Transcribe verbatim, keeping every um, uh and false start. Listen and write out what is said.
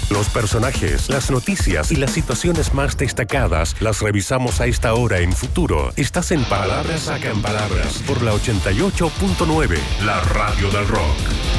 Los personajes, las noticias y las situaciones más destacadas las revisamos a esta hora en Futuro. Estás en Palabras Sacan Palabras por la ochenta y ocho punto nueve, la radio del rock.